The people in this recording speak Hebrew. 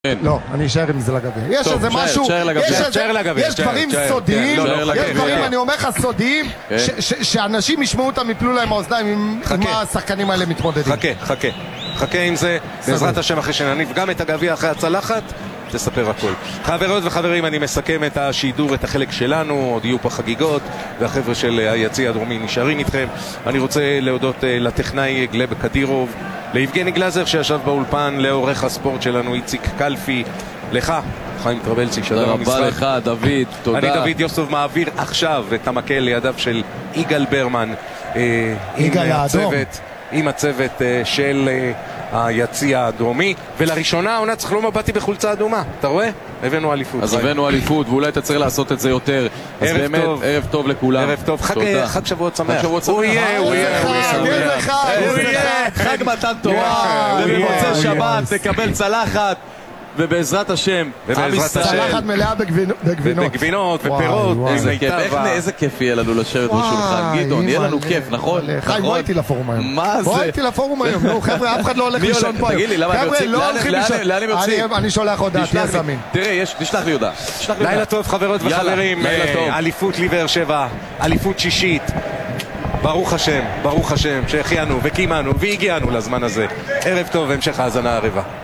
לא, אני אשאר עם זה לגבי. יש איזה משהו, יש דברים סודיים, יש דברים, אני אומר לך, סודיים, שאנשים ישמעו אותם, יפלו להם האוזניים עם השחקנים האלה מתמודדים. חכה עם זה, בעזרת השם, אחרי שנניף גם את הגביע אחרי הצלחת, תספר הכל. חברות וחברים, אני מסכם את השידור, את החלק שלנו, עוד יהיו פה חגיגות, והחבר'ה של היציע הדרומי נשארים איתכם. אני רוצה להודות לטכנאי גלב קדירוב, ליבגני גלזר שישב באולפן, לעורך הספורט שלנו איציק קלפי, לך חיים טרבלסי, שדר המשחק. תודה רבה לך דוד, תודה. אני דוד יוסף מעביר עכשיו את המקל לידיו של יגאל ברמן, עם הצוות של היציע הדרומי, ולראשונה העונה צריך לומר באתי בחולצה אדומה, אתה רואה? הבאנו אליפות. אז הבאנו אליפות, ואולי אתה צריך לעשות את זה יותר. אז באמת, ערב טוב לכולם. ערב טוב, חג שבועות שמח. הוא יהיה, חג מתן תורה, ובמוצאי שבת תקבל צלחת, ובעזרת השם, צלחת מלאה בגבינות ופירות. איזה כיף יהיה לנו לשבת בשולחן, גדעון, יהיה לנו כיף, נכון? חיים, בוא איתי לפורום היום. מה זה? בוא איתי לפורום היום, נו חבר'ה, אף אחד לא הולך לישון פה. תגיד לי, למה הם יוצאים? לאן הם יוצאים? אני שולח הודעה, תהיה זמין. תראה, תשלח לי הודעה. לילה טוב חברות וחברים, אליפות לבאר שבע, אליפות שישית. ברוך השם, שהחיינו וקימנו והגיענו לזמן הזה. ערב טוב והמשך האזנה ערבה.